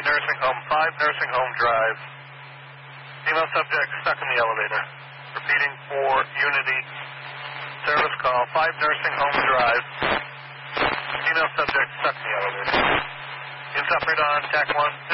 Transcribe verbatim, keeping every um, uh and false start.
Nursing Home, five Nursing Home Drive. Female subject stuck in the elevator. Repeating for Unity. Service call, five Nursing Home Drive. Female subject stuck in the elevator. Units operate on, T A C one.